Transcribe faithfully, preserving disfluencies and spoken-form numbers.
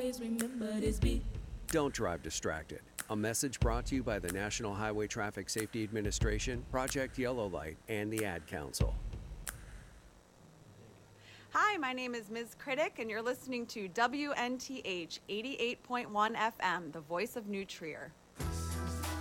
always remember this beat. Don't drive distracted. A message brought to you by the National Highway Traffic Safety Administration, Project Yellow Light, and the Ad Council. Hi, my name is Miz Critic, and you're listening to W N T H eighty-eight point one F M, the voice of New Trier.